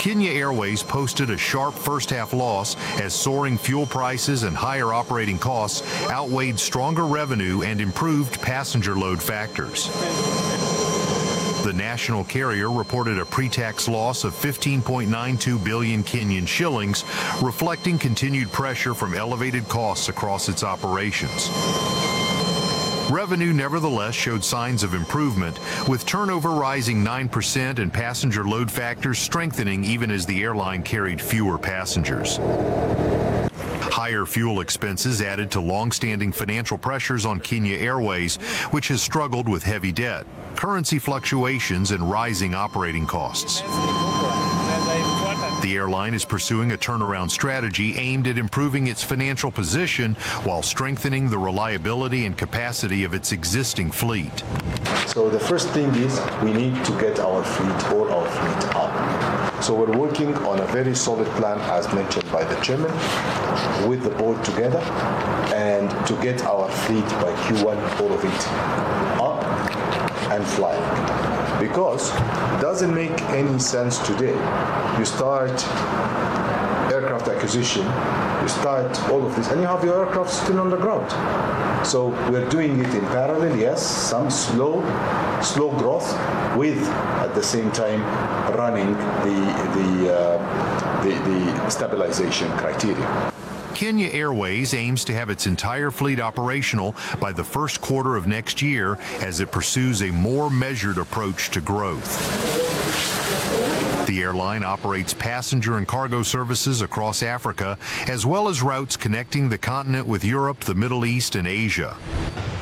Kenya Airways posted a sharp first-half loss as soaring fuel prices and higher operating costs outweighed stronger revenue and improved passenger load factors. The national carrier reported a pre-tax loss of 15.92 billion Kenyan shillings, reflecting continued pressure from elevated costs across its operations. Revenue nevertheless showed signs of improvement, with turnover rising 9% and passenger load factors strengthening even as the airline carried fewer passengers. Higher fuel expenses added to long-standing financial pressures on Kenya Airways, which has struggled with heavy debt, currency fluctuations, and rising operating costs. The airline is pursuing a turnaround strategy aimed at improving its financial position while strengthening the reliability and capacity of its existing fleet. So the first thing is we need to get our fleet, all our fleet up. So we're working on a very solid plan, as mentioned by the chairman, with the board together, and to get our fleet by Q1, all of it up and flying. Because it doesn't make any sense today. You start aircraft acquisition, you start all of this, and you have your aircraft still on the ground. So we're doing it in parallel, yes, some slow growth, with at the same time running the stabilization criteria. Kenya Airways aims to have its entire fleet operational by the first quarter of next year as it pursues a more measured approach to growth. The airline operates passenger and cargo services across Africa, as well as routes connecting the continent with Europe, the Middle East, and Asia.